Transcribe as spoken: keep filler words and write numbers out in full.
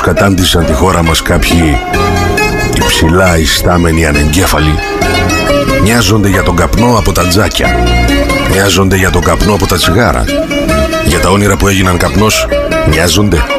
κατάντησαν τη χώρα μας κάποιοι υψηλά ιστάμενοι ανεγκέφαλοι, νοιάζονται για τον καπνό από τα τζάκια, νοιάζονται για τον καπνό από τα τσιγάρα, για τα όνειρα που έγιναν καπνός, νοιάζονται.